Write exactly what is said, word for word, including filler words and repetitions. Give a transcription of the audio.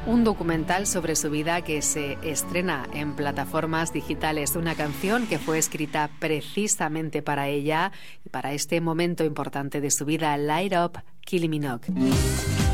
Un documental sobre su vida que se estrena en plataformas digitales. Una canción que fue escrita precisamente para ella y para este momento importante de su vida, Light Up, Kylie Minogue.